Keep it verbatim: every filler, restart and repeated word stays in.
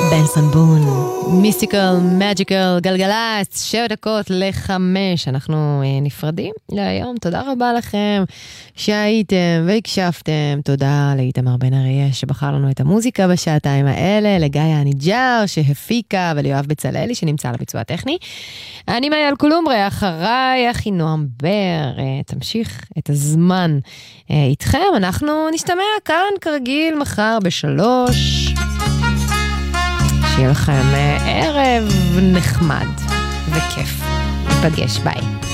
בנסון בון, מיסטיקל, מג'יקל, גלגלצ, שבע דקות לחמש. אנחנו אה, נפרדים להיום. תודה רבה לכם שהייתם והקשבתם. תודה לאיתמר בן אריה שבחר לנו את המוזיקה בשעתיים האלה, לגיא הניג'ר שהפיקה וליואב בצללי שנמצא על הביצוע הטכני. אני מאייל קולומברה, אחריי אחינועם בר. אה, תמשיך את הזמן אה, איתכם. אנחנו נשתמע כאן כרגיל מחר בשלוש. שיהיה לכם ערב נחמד וכיף. ניפגש, ביי.